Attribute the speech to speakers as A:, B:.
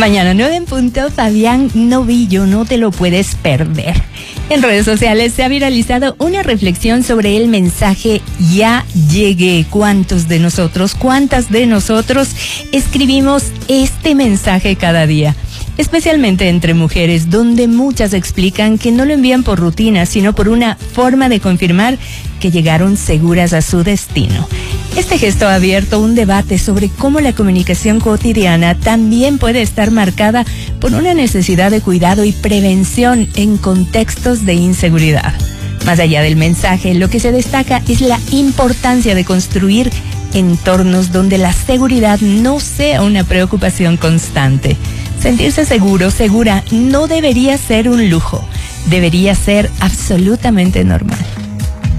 A: Mañana 9 en punto, Fabián Novillo, no te lo puedes perder. En redes sociales se ha viralizado una reflexión sobre el mensaje "Ya llegué". ¿Cuántas de nosotros escribimos este mensaje cada día? Especialmente entre mujeres, donde muchas explican que no lo envían por rutina, sino por una forma de confirmar que llegaron seguras a su destino. Este gesto ha abierto un debate sobre cómo la comunicación cotidiana también puede estar marcada por una necesidad de cuidado y prevención en contextos de inseguridad. Más allá del mensaje, lo que se destaca es la importancia de construir entornos donde la seguridad no sea una preocupación constante. Sentirse seguro, segura, no debería ser un lujo, debería ser absolutamente normal.